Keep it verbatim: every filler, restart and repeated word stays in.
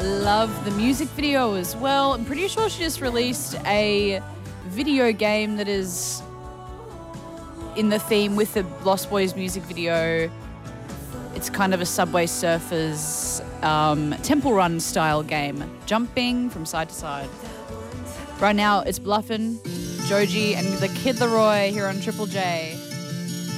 love the music video as well. I'm pretty sure she just released a video game that is in the theme with the Lost Boys music video. It's kind of a Subway Surfers um, Temple Run style game, jumping from side to side. Right now, it's Bluffin', Joji, and the Kid Laroi here on Triple J.